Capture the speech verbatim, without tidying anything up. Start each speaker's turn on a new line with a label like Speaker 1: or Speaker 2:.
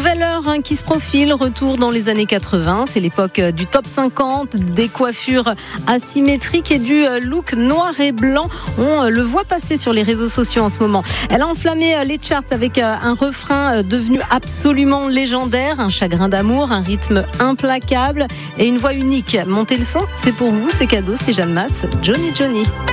Speaker 1: Nouvelle heure hein, qui se profile, retour dans les années quatre-vingts. C'est l'époque du top cinquante, des coiffures asymétriques et du look noir et blanc. On le voit passer sur les réseaux sociaux en ce moment. Elle a enflammé les charts avec un refrain devenu absolument légendaire, un chagrin d'amour, un rythme implacable et une voix unique. Montez le son, c'est pour vous, c'est cadeau, c'est Jeanne Masse, Johnny Johnny.